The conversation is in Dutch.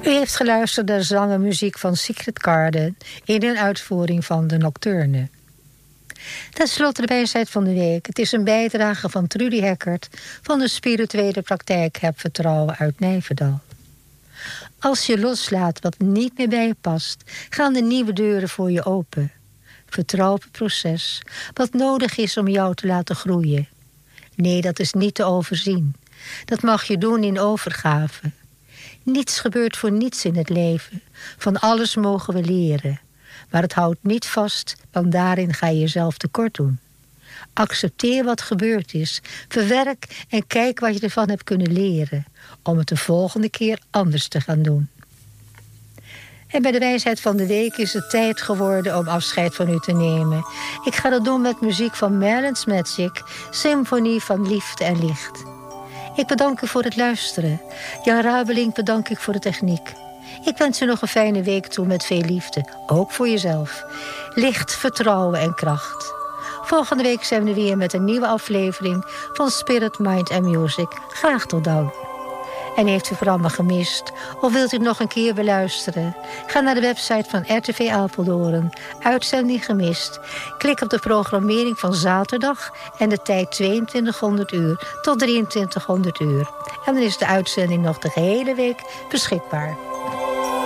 U heeft geluisterd naar de zang en muziek van Secret Garden in een uitvoering van de Nocturne. Ten slotte de wijsheid van de week. Het is een bijdrage van Trudy Heckert van de spirituele praktijk Heb Vertrouwen uit Nijverdal. Als je loslaat wat niet meer bij je past, gaan de nieuwe deuren voor je open. Vertrouw op het proces, wat nodig is om jou te laten groeien. Nee, dat is niet te overzien. Dat mag je doen in overgave. Niets gebeurt voor niets in het leven. Van alles mogen we leren. Maar het houdt niet vast, want daarin ga je jezelf tekort doen. Accepteer wat gebeurd is. Verwerk en kijk wat je ervan hebt kunnen leren. Om het de volgende keer anders te gaan doen. En bij de wijsheid van de week is het tijd geworden om afscheid van u te nemen. Ik ga dat doen met muziek van Merlin's Magic, Symfonie van Liefde en Licht. Ik bedank u voor het luisteren. Jan Rabeling bedank ik voor de techniek. Ik wens u nog een fijne week toe met veel liefde, ook voor jezelf. Licht, vertrouwen en kracht. Volgende week zijn we weer met een nieuwe aflevering van Spirit, Mind and Music. Graag tot dan. En heeft u het programma gemist of wilt u het nog een keer beluisteren? Ga naar de website van RTV Apeldoorn. Uitzending gemist. Klik op de programmering van zaterdag en de tijd 2200 uur tot 2300 uur. En dan is de uitzending nog de gehele week beschikbaar.